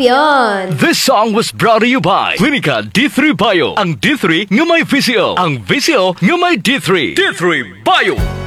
Champion! This song was brought to you by Clinica D3 Bio. Ang D3 nga may VCO. Ang VCO nga may D3. D3 Bio!